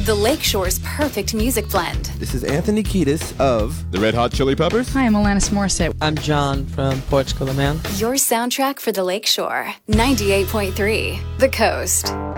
the Lakeshore's perfect music blend. This is Anthony Kiedis of the Red Hot Chili Peppers. Hi, I'm Alanis Morissette. I'm John from Portugal, Man. Your soundtrack for the Lakeshore. 98.3 The Coast.